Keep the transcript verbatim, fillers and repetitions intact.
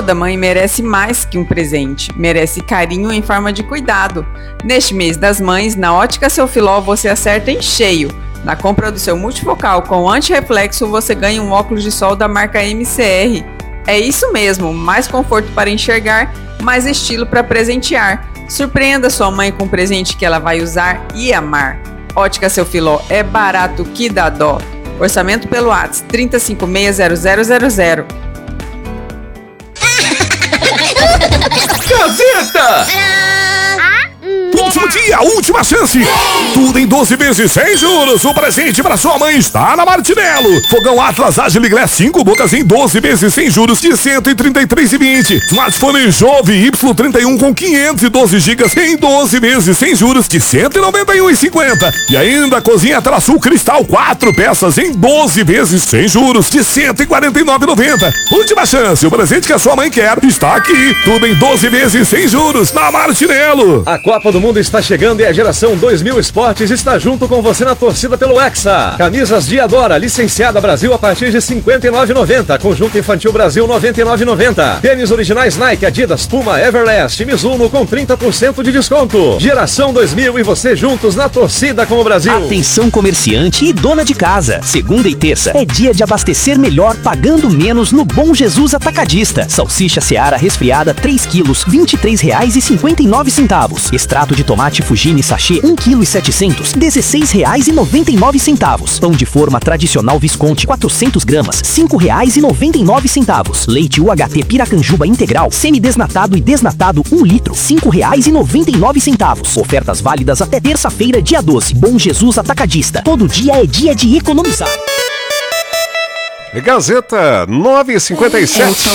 Toda mãe merece mais que um presente, merece carinho em forma de cuidado. Neste mês das mães, na Ótica Seu Filó você acerta em cheio. Na compra do seu multifocal com anti-reflexo você ganha um óculos de sol da marca M C R. É isso mesmo, mais conforto para enxergar, mais estilo para presentear. Surpreenda sua mãe com um presente que ela vai usar e amar. Ótica Seu Filó, é barato que dá dó. Orçamento pelo WhatsApp trinta e cinco seis zero zero zero zero. Gazeta! Último dia, última chance. Tudo em doze vezes sem juros. O presente para sua mãe está na Martinello. Fogão Atlas Agile Glass cinco bocas em doze vezes sem juros de cento e trinta e três reais e vinte centavos. Smartphone Jove Y trinta e um com quinhentos e doze gigas em doze vezes sem juros de cento e noventa e um reais e cinquenta centavos. E ainda Cozinha Trasul Cristal quatro peças em doze vezes sem juros de cento e quarenta e nove reais e noventa centavos. Última chance, o presente que a sua mãe quer está aqui. Tudo em doze vezes sem juros na Martinello. A Copa do Mundo está chegando e a geração dois mil Esportes está junto com você na torcida pelo Hexa. Camisas Diadora, licenciada Brasil a partir de cinquenta e nove reais e noventa centavos. Conjunto Infantil Brasil noventa e nove reais e noventa centavos. Tênis originais Nike, Adidas, Puma, Everlast, Mizuno com trinta por cento de desconto. Geração dois mil e você juntos na torcida com o Brasil. Atenção comerciante e dona de casa. Segunda e terça é dia de abastecer melhor pagando menos no Bom Jesus Atacadista. Salsicha Seara resfriada três quilos, vinte e três reais e cinquenta e nove centavos. Extrato de tomate Fugini sachê um vírgula sete quilos, dezesseis reais e noventa e nove centavos. Pão de forma tradicional Visconti quatrocentas gramas, cinco reais e noventa e nove centavos. Leite U H T Piracanjuba integral, semidesnatado e desnatado um litro, cinco reais e noventa e nove centavos. Ofertas válidas até terça-feira, dia doze. Bom Jesus Atacadista. Todo dia é dia de economizar. Gazeta nove e cinquenta e sete.